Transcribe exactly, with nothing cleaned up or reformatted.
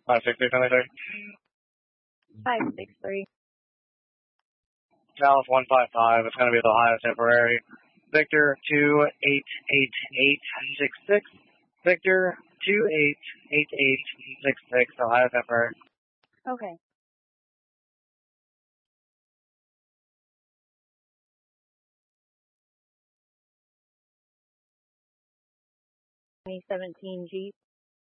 five six three twenty three. five six three. Dallas one five five. It's going to be the Ohio temporary. Victor two eight eight eight six six. Victor two eight eight eight six six. Ohio temporary. Okay. twenty seventeen Jeep.